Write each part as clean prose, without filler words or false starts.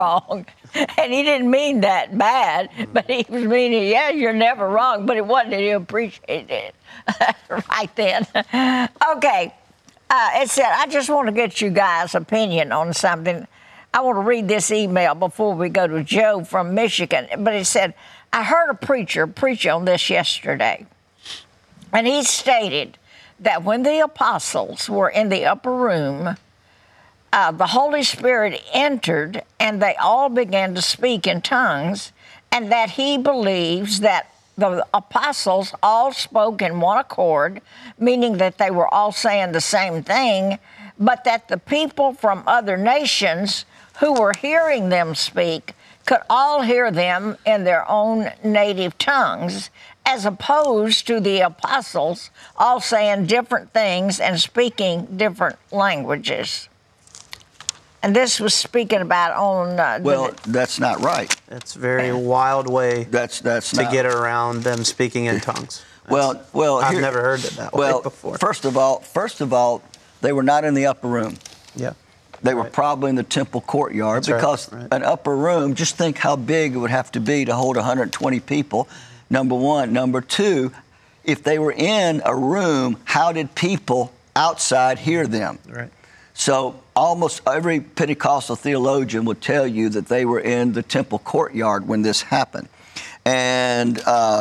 wrong. And he didn't mean that bad, but he was meaning, yeah, you're never wrong, but it wasn't that he appreciated it right then. Okay. It said, I just want to get you guys' opinion on something. I want to read this email before we go to Joe from Michigan. But it said, I heard a preacher preach on this yesterday. And he stated that when the apostles were in the upper room, the Holy Spirit entered and they all began to speak in tongues, and that he believes that the apostles all spoke in one accord, meaning that they were all saying the same thing, but that the people from other nations who were hearing them speak could all hear them in their own native tongues, as opposed to the apostles all saying different things and speaking different languages. And this was speaking about on... well, that's not right. That's a very wild way that's to get around them speaking in tongues. Well, I've never heard it that way before. First of all, they were not in the upper room. Yeah. They were probably in the temple courtyard, because an upper room, just think how big it would have to be to hold 120 people, number one. Number two, if they were in a room, how did people outside hear them? Right. So almost every Pentecostal theologian would tell you that they were in the temple courtyard when this happened. And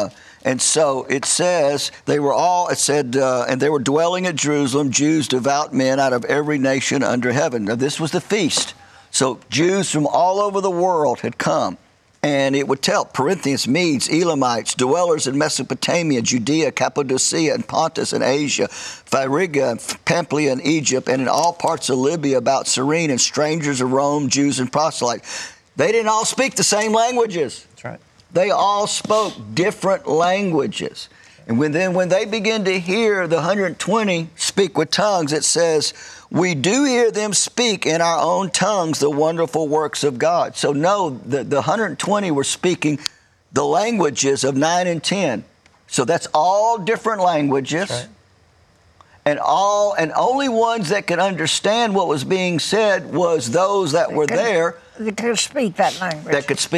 so it says they were all, and they were dwelling at Jerusalem, Jews, devout men out of every nation under heaven. Now, this was the feast. So Jews from all over the world had come. And it would tell Parthians, Medes, Elamites, dwellers in Mesopotamia, Judea, Cappadocia, and Pontus, and Asia, Phrygia, Pamphylia, and Egypt, and in all parts of Libya about Cyrene, and strangers of Rome, Jews, and proselytes. They didn't all speak the same languages. That's right. They all spoke different languages. And when they begin to hear the 120 speak with tongues, it says, we do hear them speak in our own tongues the wonderful works of God. So no, the 120 were speaking the languages of 9 and 10. So that's all different languages. Right. And only ones that could understand what was being said was those that were there. That could speak that language. That could speak.